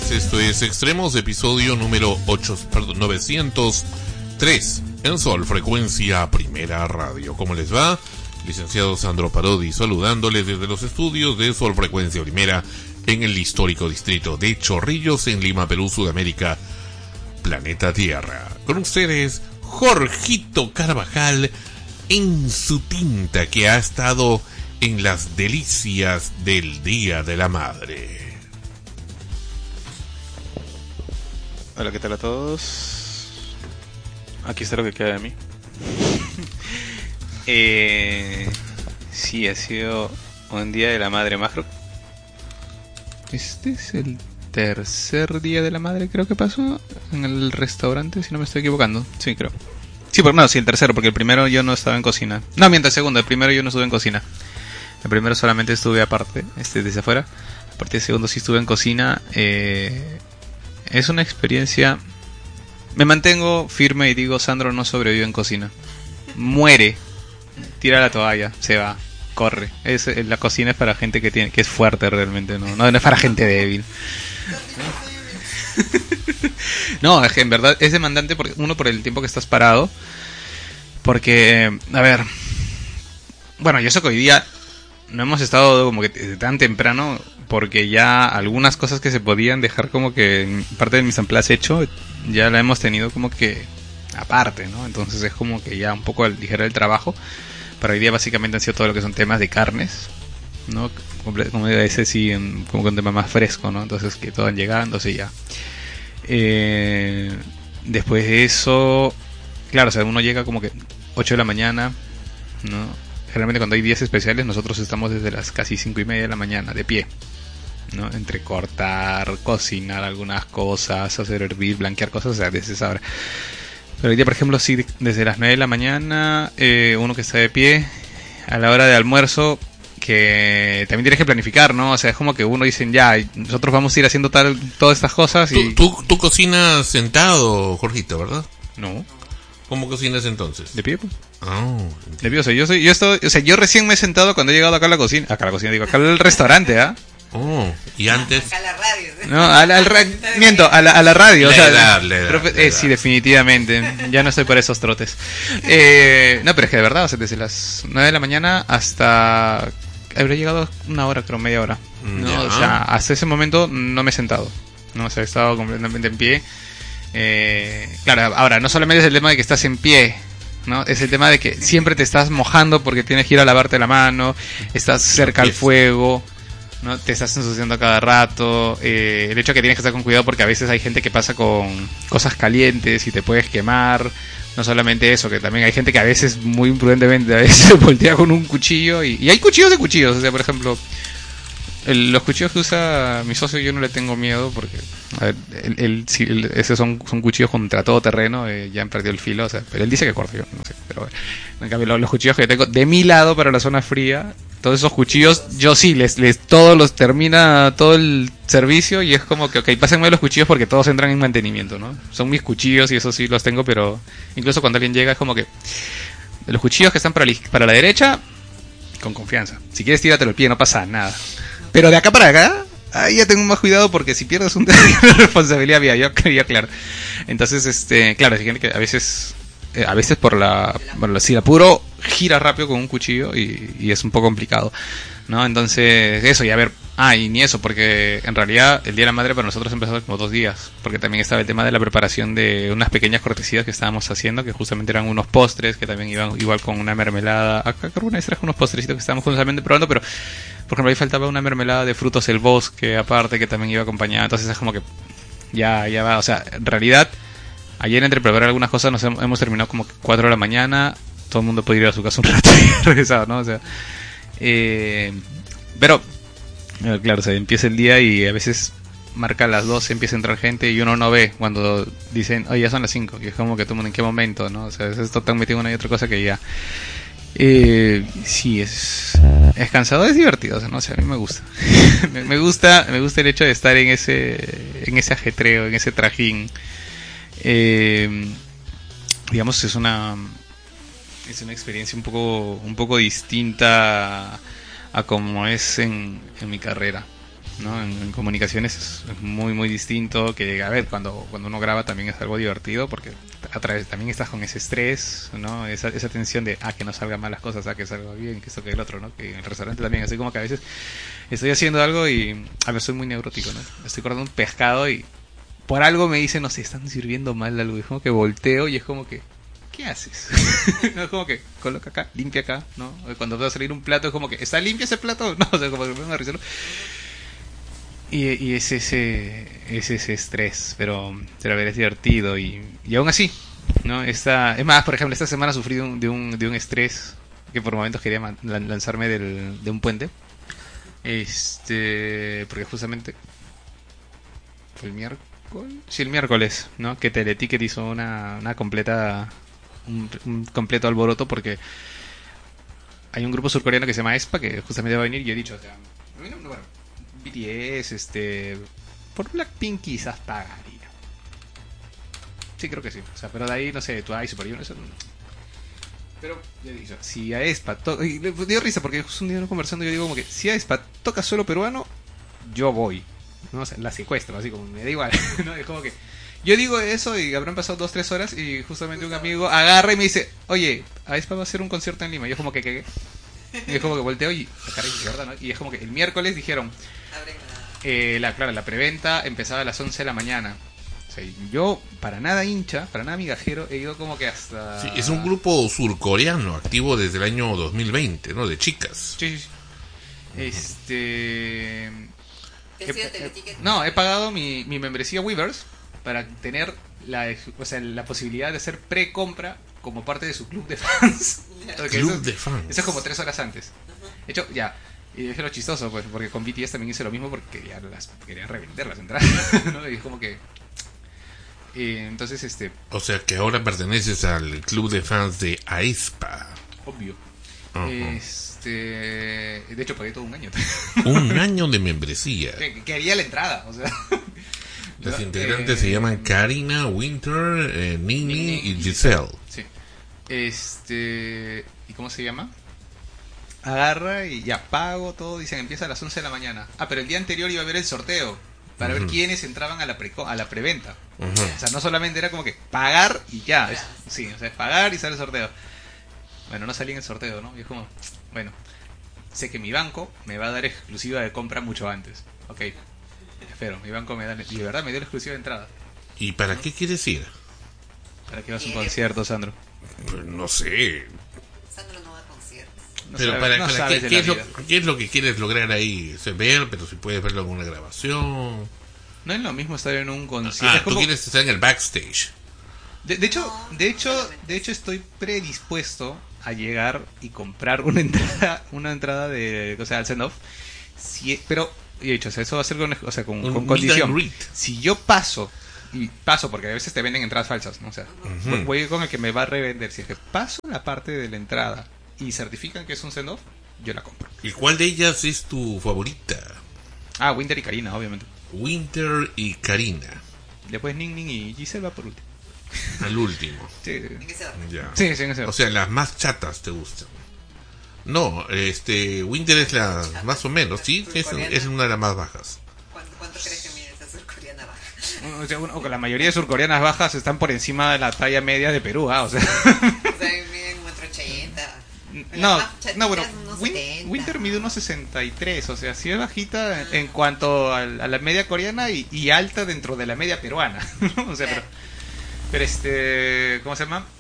noches, esto es Extremos, episodio número 903 en Sol Frecuencia Primera Radio. ¿Cómo les va? Licenciado Sandro Parodi saludándoles desde los estudios de Sol Frecuencia Primera en el histórico distrito de Chorrillos en Lima, Perú, Sudamérica, planeta Tierra. Con ustedes, Jorgito Carvajal en su tinta, que ha estado en las delicias del Día de la Madre. Hola, ¿qué tal a todos? Aquí está lo que queda de mí. Sí, ha sido un Día de la Madre macro. Este es el tercer Día de la Madre, creo que pasó en el restaurante, si no me estoy equivocando. Sí, creo. Sí, el tercero, porque el primero yo no estaba en cocina. No, mientras el segundo, el primero yo no estuve en cocina. El primero solamente estuve aparte, desde afuera. Aparte del segundo sí estuve en cocina. Es una experiencia. Me mantengo firme y digo, Sandro no sobrevive en cocina. Muere. Tira la toalla, se va, corre. La cocina es para gente que es fuerte realmente, no es para gente débil. No, es que en verdad es demandante, uno, por el tiempo que estás parado. Porque, a ver, bueno, yo sé que hoy día no hemos estado como que tan temprano, porque ya algunas cosas que se podían dejar como que en parte de mis empleados hecho, ya la hemos tenido como que aparte, ¿no? Entonces es como que ya un poco ligero el trabajo. Pero hoy día básicamente han sido todo lo que son temas de carnes, ¿no? Como ese sí, como que un tema más fresco, ¿no? Entonces que todo van llegando, así ya. Después de eso, claro, o sea, uno llega como que 8 de la mañana, ¿no? Generalmente cuando hay días especiales nosotros estamos desde las casi 5:30 de la mañana, de pie, ¿no? Entre cortar, cocinar algunas cosas, hacer hervir, blanquear cosas, o sea, desde esa hora. Pero hoy día, por ejemplo, sí, desde las 9 de la mañana, uno que está de pie, a la hora de almuerzo, que también tienes que planificar, ¿no? O sea, es como que uno dice, ya, nosotros vamos a ir haciendo todas estas cosas y... ¿Tú cocinas sentado, Jorgito, verdad? No. ¿Cómo cocinas entonces? ¿De pie, pues? Oh, de pie, o sea, yo recién me he sentado cuando he llegado acá a la cocina, acá al restaurante, ¿ah? Oh, y antes... Acá a la radio. No, a la radio. La edad. Sí, definitivamente. Ya no estoy para esos trotes. No, pero es que de verdad, o sea, desde las 9 de la mañana hasta... Habré llegado una hora, creo, media hora. ¿No? O sea, hasta ese momento no me he sentado. No, o sea, he estado completamente en pie. Claro, ahora, no solamente es el tema de que estás en pie, ¿no? Es el tema de que siempre te estás mojando porque tienes que ir a lavarte la mano, estás cerca al fuego, ¿no? Te estás ensuciando cada rato. El hecho de que tienes que estar con cuidado porque a veces hay gente que pasa con cosas calientes y te puedes quemar. No solamente eso, que también hay gente que a veces, muy imprudentemente, a veces voltea con un cuchillo y hay cuchillos de cuchillos. O sea, por ejemplo, los cuchillos que usa mi socio yo no le tengo miedo porque, a ver, esos son cuchillos contra todo terreno, ya han perdido el filo, o sea, pero él dice que corta, yo no sé, pero bueno. En cambio los cuchillos que tengo de mi lado para la zona fría, todos esos cuchillos, yo sí, todos los termina todo el servicio y es como que, ok, pásenme los cuchillos porque todos entran en mantenimiento, ¿no? Son mis cuchillos y eso sí los tengo, pero incluso cuando alguien llega es como que los cuchillos que están para la derecha, con confianza. Si quieres tíratelo el pie, no pasa nada. Pero de acá para acá, ahí ya tengo más cuidado porque si pierdes una responsabilidad mía, yo quería claro. Entonces, claro, hay gente que a veces por si la apuro, gira rápido con un cuchillo y es un poco complicado, ¿no? Entonces, eso, y a ver, y ni eso, porque en realidad el Día de la Madre para nosotros empezó como 2 días, porque también estaba el tema de la preparación de unas pequeñas cortesías que estábamos haciendo, que justamente eran unos postres, que también iban igual con una mermelada. Acá creo que una vez traje unos postrecitos que estábamos justamente probando, pero por ejemplo ahí faltaba una mermelada de frutos del bosque, aparte, que también iba acompañada, entonces es como que ya va, o sea, en realidad ayer entre preparar algunas cosas nos hemos terminado como 4 de la mañana, todo el mundo puede ir a su casa un rato y regresado, ¿no? O sea, pero claro, o sea, empieza el día y a veces marca las 12, empieza a entrar gente y uno no ve cuando dicen, oye, ya son las 5, y es como que todo el mundo en qué momento, ¿no? O sea, esto tan metido en una y otra cosa que ya... sí, es cansado, es divertido, o sea, no, o sea, a mí me gusta. me gusta el hecho de estar en ese ajetreo, en ese trajín. Digamos, es una experiencia un poco distinta a como es en mi carrera, ¿no? En comunicaciones es muy muy distinto, que a ver, cuando uno graba también es algo divertido, porque a través también estás con ese estrés, ¿no? Esa tensión de que no salgan mal las cosas, que salga bien, que esto que el otro, ¿no? Que en el restaurante también, así como que a veces estoy haciendo algo y a ver, soy muy neurótico, ¿no? Estoy cortando un pescado y por algo me dicen, no sé, están sirviendo mal algo, y es como que volteo y es como que, ¿qué haces? No, es como que coloca acá, limpia acá, ¿no? Cuando va a salir un plato es como que, ¿está limpio ese plato? No, o sea, como que me risa, ¿no? Y es ese estrés, pero a ver, es divertido y aún así, ¿no? Es más, por ejemplo, esta semana sufrí de un estrés que por momentos quería lanzarme de un puente. Porque justamente fue el miércoles. Sí, el miércoles, ¿no? Que Teleticket hizo una completa un completo alboroto porque hay un grupo surcoreano que se llama aespa que justamente va a venir y yo he dicho, o sea, bueno, BTS, por Blackpink quizás pagaría. Sí, creo que sí. O sea, pero de ahí, no sé, Twice, Super Junior, eso no. Pero, ya dicho, si aespa y me dio risa porque justo un día conversando yo digo como que si aespa toca solo peruano, yo voy. ¿No? O sea, la secuestro, así como me da igual. ¿No? Es como que yo digo eso y habrán pasado 2-3 horas y justamente un amigo agarra y me dice, oye, aespa va a hacer un concierto en Lima. Y yo como que ¿qué? Y es como que volteo y caray, ¿verdad, no? Y es como que el miércoles dijeron la preventa empezaba a las 11 de la mañana. O sea, yo para nada hincha, para nada migajero, he ido como que hasta... Sí, es un grupo surcoreano activo desde el año 2020, ¿no? De chicas. Sí. No, he pagado mi membresía Weverse para tener la posibilidad de hacer pre-compra como parte de su club de fans. Club de fans. Eso es como 3 horas antes. De hecho, ya. Y es lo chistoso, pues, porque con BTS también hice lo mismo porque quería revender las entradas. ¿No? Y es como que... entonces, O sea que ahora perteneces al club de fans de aespa. Obvio. Uh-huh. De hecho, pagué todo un año. Un año de membresía. Quería la entrada, o sea... Las integrantes se llaman Karina, Winter, Nini y Giselle. Sí. ¿Y cómo se llama? Agarra y ya pago todo. Dicen empieza a las 11 de la mañana. Pero el día anterior iba a haber el sorteo para ver quiénes entraban a la preventa. O sea, no solamente era como que pagar y ya. Sí, o sea, es pagar y sale el sorteo. Bueno, no salí en el sorteo, ¿no? Y es como, bueno, sé que mi banco me va a dar exclusiva de compra mucho antes. Ok, espero, mi banco me da... Y de verdad me dio la exclusiva de entrada. ¿Y para qué quieres ir? ¿Para qué vas a un concierto, Sandro? Pues no sé. Sandro no va a conciertos. Pero ¿qué es lo que quieres lograr ahí? Ver, pero si puedes verlo en una grabación. No es lo mismo estar en un concierto. Tú quieres estar en el backstage. De hecho estoy predispuesto a llegar y comprar una entrada de, o sea, al send-off. Pero he dicho, o sea, eso va a ser con condición. Si yo paso porque a veces te venden entradas falsas, ¿no? O sea, voy con el que me va a revender. Si es que paso la parte de la entrada y certifican que es un send-off, yo la compro. ¿Y cuál de ellas es tu favorita? Winter y Karina, obviamente. Winter y Karina. Después Ning y Giselle va por último. Al último. Sí. Ya. Sí, en ese orden. O sea, las más chatas te gustan. No, Winter es la más o menos, sí, es una de las más bajas. ¿Cuánto crees que mide esa surcoreana baja? O sea, la mayoría de surcoreanas bajas están por encima de la talla media de Perú, o sea. O sea, miden 1,80 m. No, bueno, Winter mide 1,63, o sea, sí es bajita en cuanto a la media coreana y alta dentro de la media peruana, ¿no? O sea, pero ¿cómo se llama?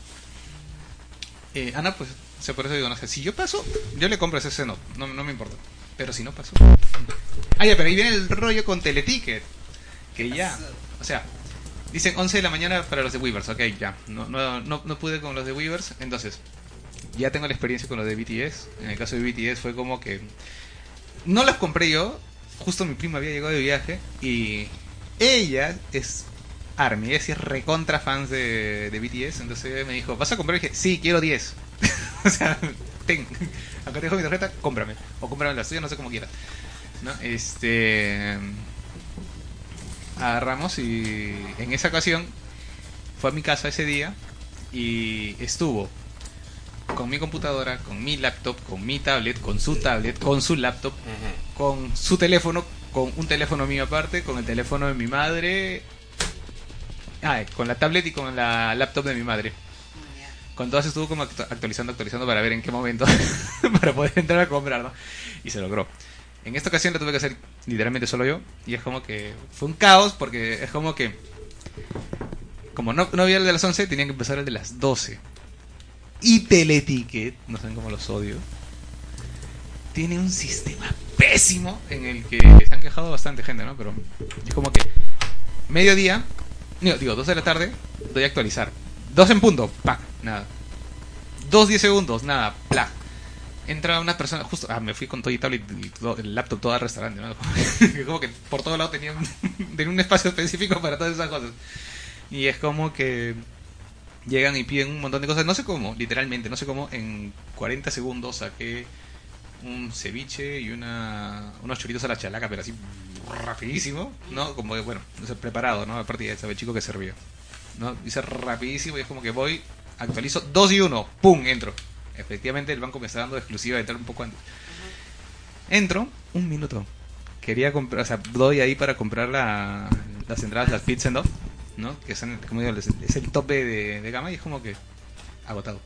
Ana, pues, o sea, por eso digo, no sé, si yo paso, yo le compro ese seno, no me importa. Pero si no paso. Ya, pero ahí viene el rollo con Teleticket, que ya, o sea, dicen 11 de la mañana para los de Weverse, ok, ya, no pude con los de Weverse, entonces, ya tengo la experiencia con los de BTS. En el caso de BTS fue como que no las compré yo, justo mi prima había llegado de viaje y ella es ARMY, ella sí es recontra fans de BTS, entonces ella me dijo, ¿vas a comprar? Y dije, sí, quiero 10. O sea, acá te dejo mi tarjeta, cómprame. O cómprame la tuya, no sé cómo quieras, ¿no? Agarramos y en esa ocasión fue a mi casa ese día y estuvo con mi computadora, con mi laptop, con mi tablet, con su laptop, con su teléfono, con un teléfono mío aparte, con el teléfono de mi madre, con la tablet y con la laptop de mi madre. Con todas estuvo como actualizando para ver en qué momento para poder entrar a comprar, ¿no? Y se logró. En esta ocasión lo tuve que hacer literalmente solo yo. Y es como que fue un caos porque es como que como no había el de las 11, tenían que empezar el de las 12. Y Teleticket, no saben cómo los odio, tiene un sistema pésimo en el que se han quejado bastante gente, ¿no? Pero es como que mediodía, digo 2 de la tarde, doy a actualizar. 2 en punto, ¡pac! Nada. 10 segundos, nada, ¡plac! Entra una persona, justo, me fui con todo y tablet y el laptop todo al restaurante, ¿no? Como que por todo lado tenía un espacio específico para todas esas cosas. Y es como que llegan y piden un montón de cosas, no sé cómo, literalmente, no sé cómo, en 40 segundos saqué un ceviche y unos choritos a la chalaca, pero así rapidísimo, ¿no? Como que, bueno, preparado, ¿no? Aparte ya sabe el chico que servía, ¿no? Hice rapidísimo y es como que voy, actualizo 2 y 1, ¡pum! Entro. Efectivamente el banco me está dando exclusiva de entrar un poco antes. Entro, 1 minuto. Quería comprar, o sea, doy ahí para comprar las entradas, las Pizza and Off, ¿no? Que son, como digo, es el tope de gama y es como que agotado.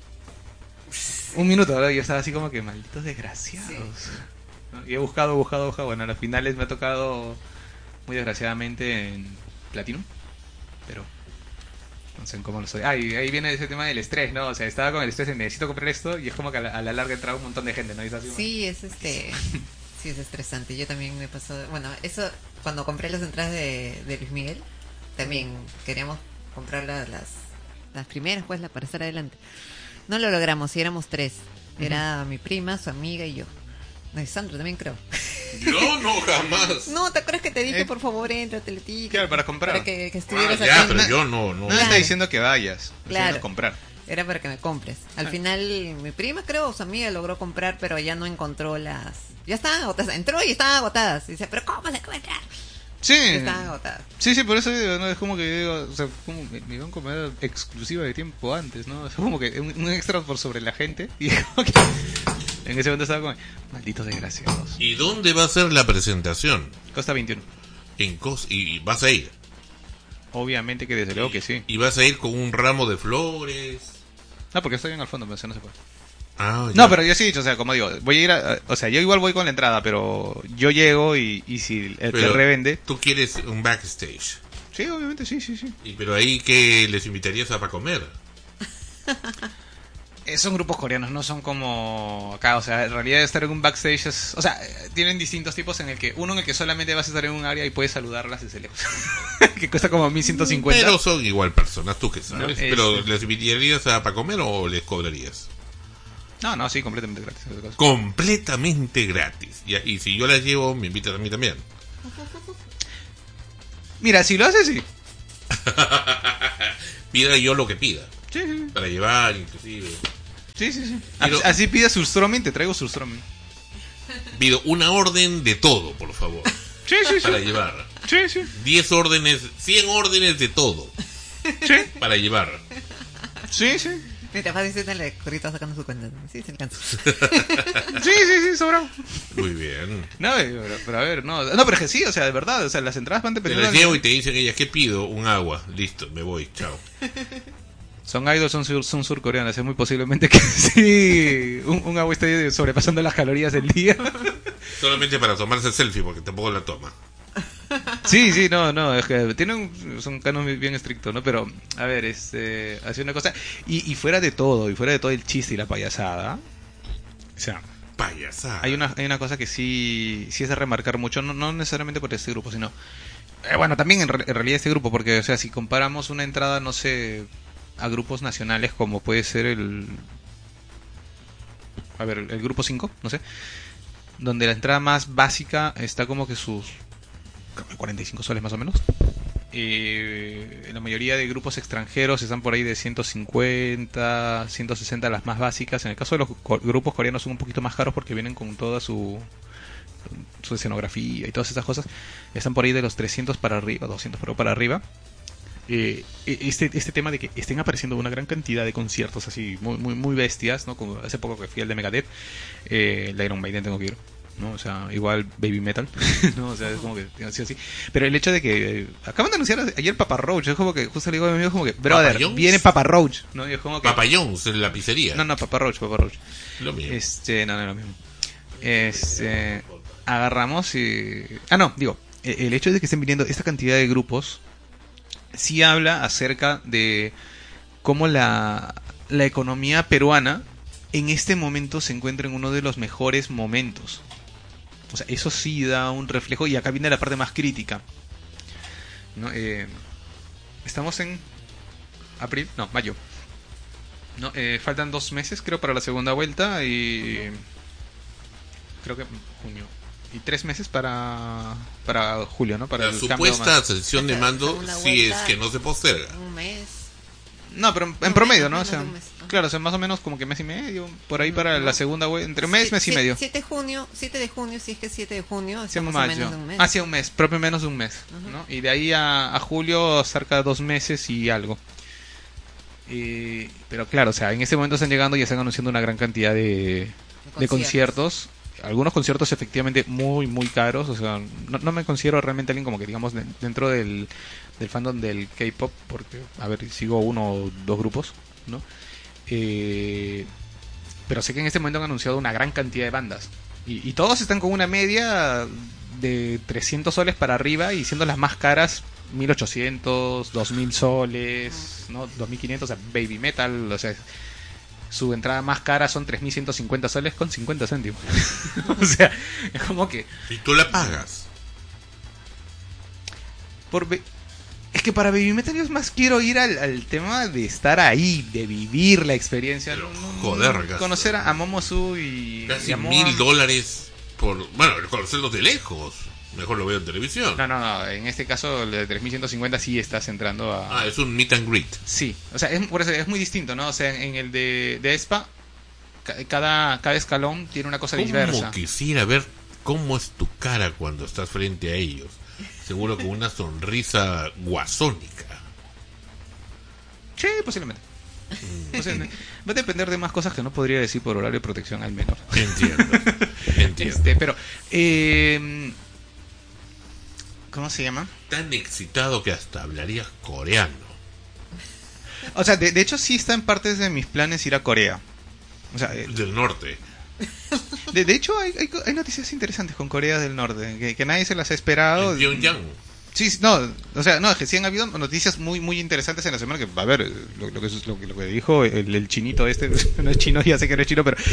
1 minuto, ¿verdad? Yo estaba así como que malditos desgraciados. Sí. ¿No? Y he buscado. Bueno, a las finales me ha tocado muy desgraciadamente en Platinum, pero no sé cómo lo soy. Y ahí viene ese tema del estrés, ¿no? O sea, estaba con el estrés de necesito comprar esto y es como que a la larga entraba un montón de gente, ¿no? Y es así, sí, sí, es estresante. Yo también me pasó. Bueno, eso cuando compré las entradas de Luis Miguel, también queríamos comprar las primeras, pues, para estar adelante. No lo logramos, y éramos 3. Era mi prima, su amiga y yo. No, y Sandro también creo. Yo no, jamás. No, ¿te acuerdas que te dije, por favor, entra, Teleticket? Claro, para comprar. Para que estuvieras ya, aquí. pero yo no. No está diciendo que vayas, claro, a comprar. Era para que me compres. Al final, mi prima, creo, o su amiga logró comprar, pero ya no encontró las... Ya estaban agotadas. Entró y estaban agotadas. Y dice, ¿pero cómo se encuentran? Sí. Estaban agotadas. Sí, por eso digo, ¿no? Es como que digo, o sea, como me iban a comer exclusiva de tiempo antes, ¿no? Es como que un extra por sobre la gente. Y como que en ese momento estaba como, malditos desgraciados. ¿Y dónde va a ser la presentación? Costa 21. ¿Y vas a ir? Obviamente que desde luego que sí. ¿Y vas a ir con un ramo de flores? No, porque estoy bien al fondo, pero eso no se puede. No, pero yo sí, o sea, como digo, voy a ir o sea, yo igual voy con la entrada, pero yo llego y si el que revende... ¿Tú quieres un backstage? Sí, obviamente, sí. Pero ahí, ¿qué les invitarías a para comer? Son grupos coreanos, no son como acá, o sea, en realidad estar en un backstage o sea, tienen distintos tipos en el que solamente vas a estar en un área y puedes saludarlas desde lejos. Que cuesta como 1150. Pero son igual personas, tú que sabes. No, pero ¿les invitarías a para comer o les cobrarías? No, sí, completamente gratis. Completamente gratis. Y si yo las llevo, me invitas a mí también. Mira, si lo haces, sí. Pida yo lo que pida. Sí. Para llevar, inclusive. Sí. Así pidas surströmming, te traigo surströmming. Pido una orden de todo, por favor. Sí. Para llevar. Sí. 10 órdenes, 100 órdenes de todo. Sí. Para llevar. Sí. Mira, fácil está el corrito sacando su cuenta. Sí, se alcanza. Sí, sobrado. Muy bien. No, pero a ver, no, pero es que sí, o sea, de verdad, o sea, las entradas van Te dependiendo. las llevo y te dicen ellas, ¿qué pido? Un agua. Listo, me voy, chao. Son idols, son surcoreanas, es muy posiblemente que sí, un agua esté sobrepasando las calorías del día. Solamente para tomarse selfie, porque tampoco la toma. Sí, no, es que son cánones bien estrictos, ¿no? Pero, a ver, hace una cosa, y fuera de todo el chiste y la payasada, o sea, payasada. hay una cosa que sí es de remarcar mucho, no necesariamente por este grupo, sino, bueno, también en realidad este grupo, porque, o sea, si comparamos una entrada, no sé, a grupos nacionales como puede ser el grupo 5, no sé, donde la entrada más básica está como que sus 45 soles más o menos. La mayoría de grupos extranjeros están por ahí de 150, 160 las más básicas. En el caso de los grupos coreanos son un poquito más caros porque vienen con toda su escenografía y todas esas cosas. Están por ahí de los 300 para arriba, 200 para arriba. Este tema de que estén apareciendo una gran cantidad de conciertos así muy bestias, ¿no? Como hace poco que fui al de Megadeth, el de Iron Maiden tengo que ir. ¿no? O sea, igual Baby Metal, ¿no? O sea, es como que sí o sí. Pero el hecho de que acaban de anunciar ayer Papa Roach, es como que justo le digo a mi amigo como que, brother, viene Papa Roach, ¿no? Y es como que Papa John's en la pizzería. No, Papa Roach. Lo mismo. No es lo mismo. Agarramos y el hecho de que estén viniendo esta cantidad de grupos sí habla acerca de cómo la economía peruana en este momento se encuentra en uno de los mejores momentos. O sea, eso sí da un reflejo, y acá viene la parte más crítica, ¿no? Estamos en mayo, ¿no? Faltan 2 meses creo para la segunda vuelta, y creo que junio, y 3 meses para julio, ¿no? Para la el supuesta sesión de mando, si es que no se posterga. Un mes. No, pero en promedio, ¿no? O sea, claro, o sea, más o menos como que mes y medio, por ahí para la segunda vuelta, entre mes y medio. 7 de junio, si es que 7 de junio, hacia más mayo. o menos de un mes. Hacia un mes, propio menos de un mes, ¿no? Y de ahí a julio, cerca de 2 meses y algo. Pero claro, o sea, en este momento están llegando y están anunciando una gran cantidad de conciertos. Algunos conciertos efectivamente muy, muy caros. O sea, no me considero realmente alguien como que, digamos, dentro del fandom del K-pop, porque, a ver, sigo 1 o 2 grupos, ¿no? Pero sé que en este momento han anunciado una gran cantidad de bandas. Y todos están con una media de 300 soles para arriba, y siendo las más caras 1800, 2000 soles, ¿no? 2500, o sea, Baby Metal, o sea, su entrada más cara son 3150 soles con 50 céntimos. O sea, es como que... ¿Y tú la pagas? Es que para Baby Metal yo más quiero ir al tema de estar ahí, de vivir la experiencia. Joder, conocer a Momosu y... Casi y $1000 por... Bueno, conocerlos de lejos. Mejor lo veo en televisión. No, en este caso el de 3150 sí estás entrando a... Ah, es un meet and greet. Sí, o sea, por eso es muy distinto, ¿no? O sea, en el de Espa, cada escalón tiene una cosa diversa. Como quisiera ver cómo es tu cara cuando estás frente a ellos. Seguro con una sonrisa guasónica. Sí, posiblemente. O sea, va a depender de más cosas que no podría decir por horario de protección al menor. Entiendo. Pero, ¿cómo se llama? Tan excitado que hasta hablarías coreano. O sea, de hecho sí está en partes de mis planes ir a Corea. O sea, del norte. De hecho hay noticias interesantes con Corea del Norte, que nadie se las ha esperado. Pyongyang. Sí, no, o sea, no, es que sí han habido noticias muy muy interesantes en la semana, que, a ver, lo que dijo el chinito este, no es chino, ya sé que no es chino, pero...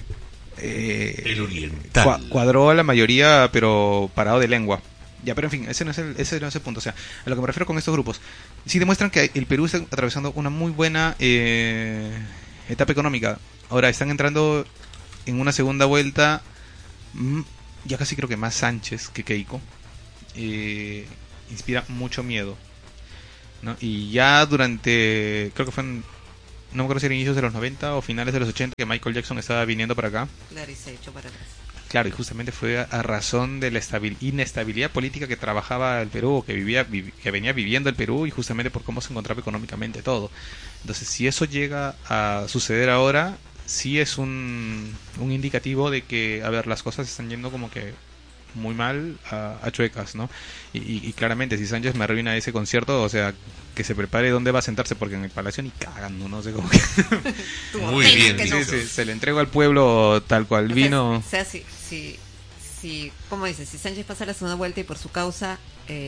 el oriental. Cuadró a la mayoría, pero parado de lengua. Ya, pero en fin, ese no es el punto. O sea, a lo que me refiero con estos grupos, sí demuestran que el Perú está atravesando una muy buena etapa económica. Ahora están entrando en una segunda vuelta, ya casi creo que más Sánchez que Keiko. Inspira mucho miedo, ¿no? Y ya durante, creo que fue no me acuerdo si era inicios de los 90 o finales de los 80, que Michael Jackson estaba viniendo para acá. Claro, y se echó para atrás. Claro, y justamente fue a razón de la inestabilidad política que trabajaba el Perú, que venía viviendo el Perú, y justamente por cómo se encontraba económicamente todo. Entonces, si eso llega a suceder ahora, sí es un indicativo de que, a ver, las cosas están yendo como que muy mal a chuecas, ¿no? Y claramente, si Sánchez me arruina ese concierto, o sea, que se prepare dónde va a sentarse, porque en el Palacio ni cagando, no sé cómo que... Muy bien, sí, se le entrego al pueblo tal cual vino. O sea, si ¿cómo dices? Si Sánchez pasa la segunda vuelta y por su causa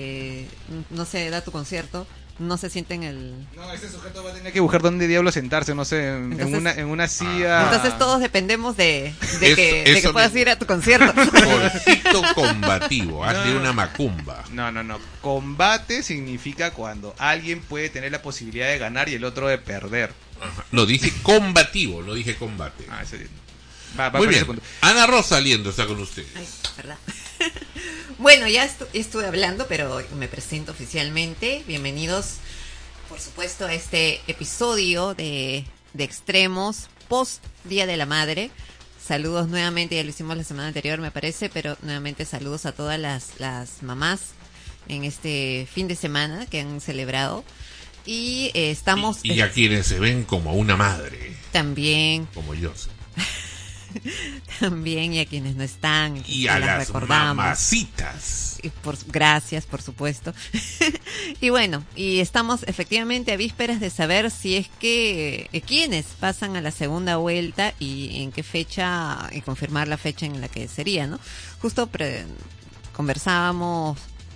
no se da tu concierto, no se siente en el... No, ese sujeto va a tener que buscar dónde diablos sentarse, no sé, en una silla... Entonces todos dependemos de que puedas ir a tu concierto. Porcito combativo, hazle una macumba. No. Combate significa cuando alguien puede tener la posibilidad de ganar y el otro de perder. Ajá. No, dije combativo, no dije combate. Ese... Muy bien. Ana Rosa Aliendo está con usted. Ay, ¿verdad? Bueno, ya estuve hablando, pero me presento oficialmente. Bienvenidos, por supuesto, a este episodio de Extremos, post Día de la Madre. Saludos nuevamente, ya lo hicimos la semana anterior, me parece, pero nuevamente saludos a todas las mamás en este fin de semana que han celebrado. Y estamos... Y a quienes se ven como una madre. También. Como yo. también, y a quienes no están. Y a las mamacitas. Y gracias, por supuesto. Y bueno, y estamos efectivamente a vísperas de saber si es que quiénes pasan a la segunda vuelta y en qué fecha, y confirmar la fecha en la que sería, ¿no? Justo conversábamos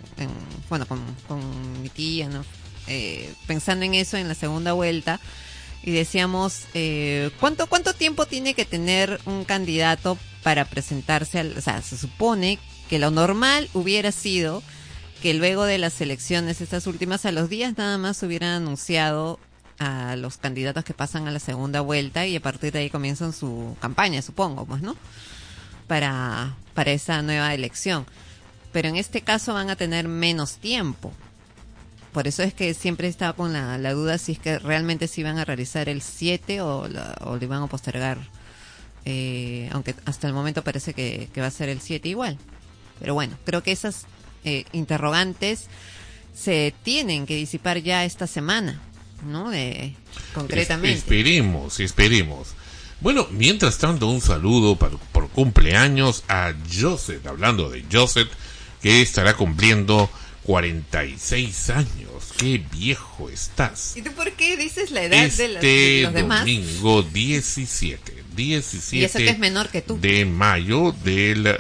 con mi tía, ¿no? Pensando en eso, en la segunda vuelta, y decíamos, ¿cuánto tiempo tiene que tener un candidato para presentarse o sea, se supone que lo normal hubiera sido que luego de las elecciones, estas últimas, a los días nada más hubieran anunciado a los candidatos que pasan a la segunda vuelta, y a partir de ahí comienzan su campaña, supongo, pues, ¿no? Para esa nueva elección. Pero en este caso van a tener menos tiempo. Por eso es que siempre estaba con la duda si es que realmente se iban a realizar el 7 o lo iban a postergar. Aunque hasta el momento parece que va a ser el 7 igual. Pero bueno, creo que esas interrogantes se tienen que disipar ya esta semana, ¿no? Concretamente. Esperemos. Bueno, mientras tanto, un saludo por cumpleaños a Joseph, hablando de Joseph, que estará cumpliendo 46 años. ¡Qué viejo estás! ¿Y tú por qué dices la edad de los demás? Domingo 17 y eso que es menor que tú, de mayo del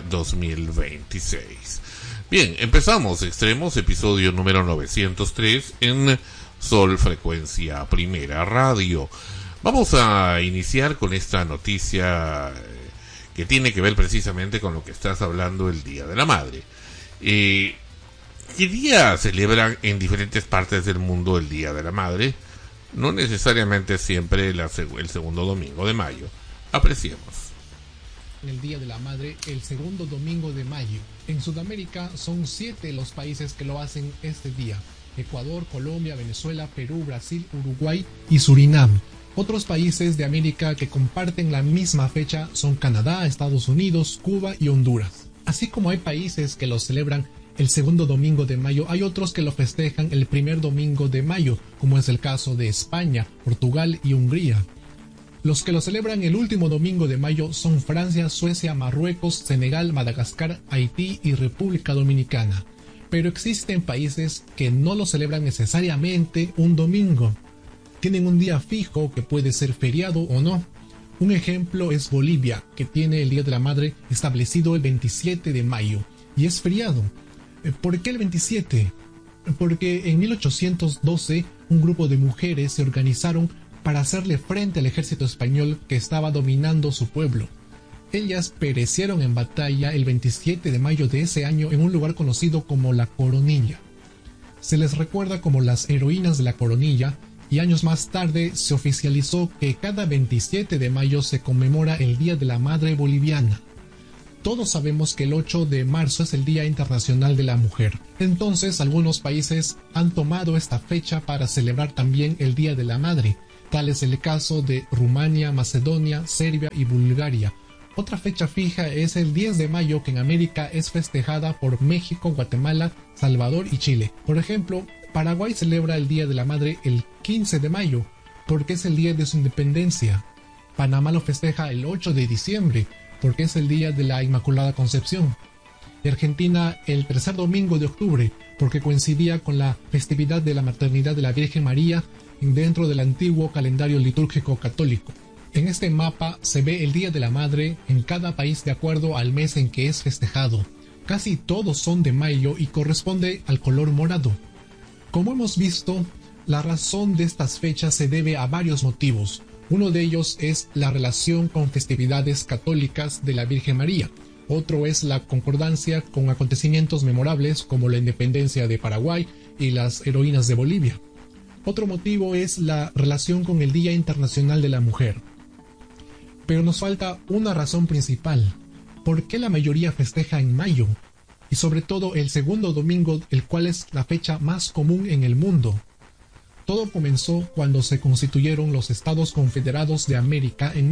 2026. Bien, empezamos Extremos, episodio número 903 en Sol Frecuencia Primera Radio. Vamos a iniciar con esta noticia que tiene que ver precisamente con lo que estás hablando, el Día de la Madre. ¿Qué día celebran en diferentes partes del mundo el Día de la Madre? No necesariamente siempre el segundo domingo de mayo. Apreciemos. El Día de la Madre, el segundo domingo de mayo. En Sudamérica son 7 los países que lo hacen este día: Ecuador, Colombia, Venezuela, Perú, Brasil, Uruguay y Surinam. Otros países de América que comparten la misma fecha son Canadá, Estados Unidos, Cuba y Honduras. Así como hay países que lo celebran el segundo domingo de mayo, hay otros que lo festejan el primer domingo de mayo, como es el caso de España, Portugal y Hungría. Los que lo celebran el último domingo de mayo son Francia, Suecia, Marruecos, Senegal, Madagascar, Haití y República Dominicana. Pero existen países que no lo celebran necesariamente un domingo. Tienen un día fijo que puede ser feriado o no. Un ejemplo es Bolivia, que tiene el Día de la Madre establecido el 27 de mayo y es feriado. ¿Por qué el 27? Porque en 1812 un grupo de mujeres se organizaron para hacerle frente al ejército español que estaba dominando su pueblo. Ellas perecieron en batalla el 27 de mayo de ese año en un lugar conocido como La Coronilla. Se les recuerda como las heroínas de La Coronilla, y años más tarde se oficializó que cada 27 de mayo se conmemora el Día de la Madre Boliviana. Todos sabemos que el 8 de marzo es el Día Internacional de la Mujer. Entonces, algunos países han tomado esta fecha para celebrar también el Día de la Madre. Tal es el caso de Rumania, Macedonia, Serbia y Bulgaria. Otra fecha fija es el 10 de mayo, que en América es festejada por México, Guatemala, Salvador y Chile. Por ejemplo, Paraguay celebra el Día de la Madre el 15 de mayo, porque es el día de su independencia. Panamá lo festeja el 8 de diciembre, porque es el Día de la Inmaculada Concepción. Y Argentina el tercer domingo de octubre, porque coincidía con la festividad de la maternidad de la Virgen María dentro del antiguo calendario litúrgico católico. En este mapa se ve el Día de la Madre en cada país de acuerdo al mes en que es festejado. Casi todos son de mayo y corresponde al color morado. Como hemos visto, la razón de estas fechas se debe a varios motivos. Uno de ellos es la relación con festividades católicas de la Virgen María. Otro es la concordancia con acontecimientos memorables como la independencia de Paraguay y las heroínas de Bolivia. Otro motivo es la relación con el Día Internacional de la Mujer. Pero nos falta una razón principal. ¿Por qué la mayoría festeja en mayo? Y sobre todo el segundo domingo, el cual es la fecha más común en el mundo. Todo comenzó cuando se constituyeron los Estados Confederados de América en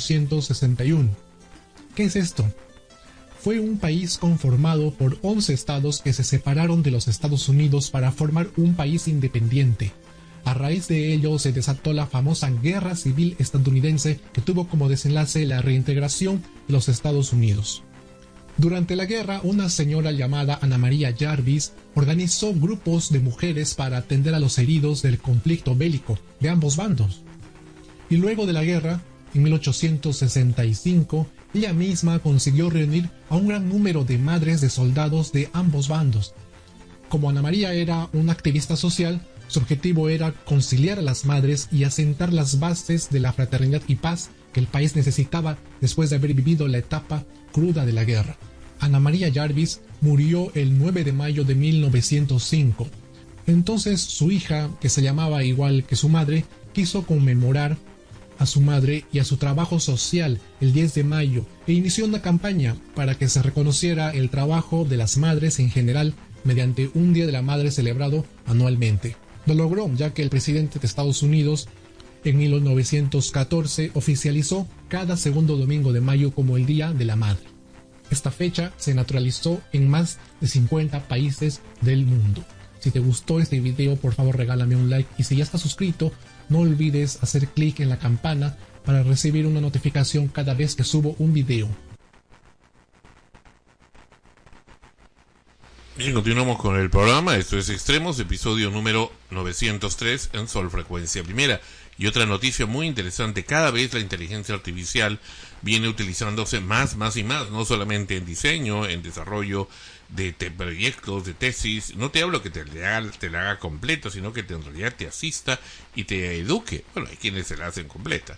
1861. ¿Qué es esto? Fue un país conformado por 11 estados que se separaron de los Estados Unidos para formar un país independiente. A raíz de ello se desató la famosa Guerra Civil estadounidense que tuvo como desenlace la reintegración de los Estados Unidos. Durante la guerra, una señora llamada Ana María Jarvis organizó grupos de mujeres para atender a los heridos del conflicto bélico de ambos bandos. Y luego de la guerra, en 1865, ella misma consiguió reunir a un gran número de madres de soldados de ambos bandos. Como Ana María era una activista social, su objetivo era conciliar a las madres y asentar las bases de la fraternidad y paz que el país necesitaba después de haber vivido la etapa cruda de la guerra. Ana María Jarvis murió el 9 de mayo de 1905. Entonces su hija, que se llamaba igual que su madre, quiso conmemorar a su madre y a su trabajo social el 10 de mayo e inició una campaña para que se reconociera el trabajo de las madres en general mediante un Día de la Madre celebrado anualmente. Lo logró, ya que el presidente de Estados Unidos en 1914 oficializó cada segundo domingo de mayo como el Día de la Madre. Esta fecha se naturalizó en más de 50 países del mundo. Si te gustó este video, por favor regálame un like, y si ya estás suscrito, no olvides hacer clic en la campana para recibir una notificación cada vez que subo un video. Bien, continuamos con el programa. Esto es Extremos, episodio número 903 en Sol Frecuencia Primera. Y otra noticia muy interesante: cada vez la inteligencia artificial viene utilizándose más y más, no solamente en diseño, en desarrollo de proyectos, de tesis. No te hablo que te la haga completa, sino que en realidad te asista y te eduque. Bueno, hay quienes se la hacen completa.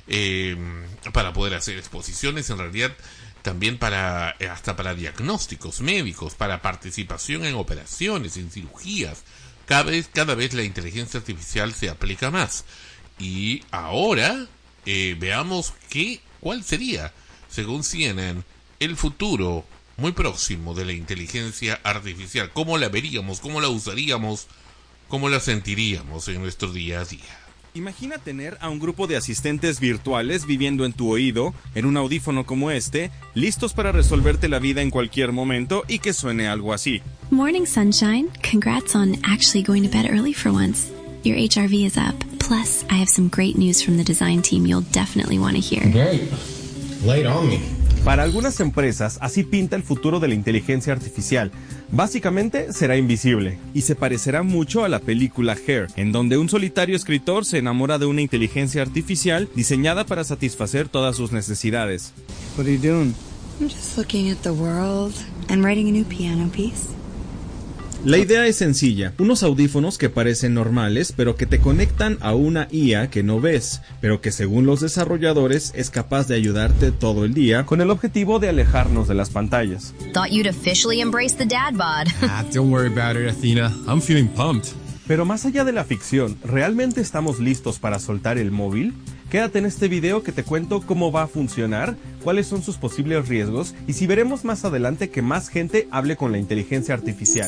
Para poder hacer exposiciones, en realidad también hasta para diagnósticos médicos, para participación en operaciones, en cirugías. Cada vez la inteligencia artificial se aplica más. Y ahora veamos cuál sería, según CNN, el futuro muy próximo de la inteligencia artificial. ¿Cómo la veríamos? ¿Cómo la usaríamos? ¿Cómo la sentiríamos en nuestro día a día? Imagina tener a un grupo de asistentes virtuales viviendo en tu oído, en un audífono como este, listos para resolverte la vida en cualquier momento y que suene algo así. Morning, sunshine. Congrats on actually going to bed early for once. Your HRV is up. Plus, I have some great news from the design team you'll definitely want to hear. Great. Lay it on me. Para algunas empresas, así pinta el futuro de la inteligencia artificial. Básicamente, será invisible, y se parecerá mucho a la película Hair, en donde un solitario escritor se enamora de una inteligencia artificial diseñada para satisfacer todas sus necesidades. What are you doing? I'm just looking at the world and writing a new piano piece. La idea es sencilla: unos audífonos que parecen normales, pero que te conectan a una IA que no ves, pero que según los desarrolladores es capaz de ayudarte todo el día, con el objetivo de alejarnos de las pantallas. Thought you'd officially embrace the dad bod. Don't worry about it, Athena. I'm feeling pumped. Pero más allá de la ficción, ¿realmente estamos listos para soltar el móvil? Quédate en este video que te cuento cómo va a funcionar, cuáles son sus posibles riesgos y si veremos más adelante que más gente hable con la inteligencia artificial.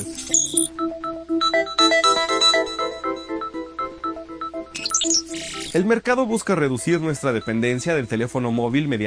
El mercado busca reducir nuestra dependencia del teléfono móvil mediante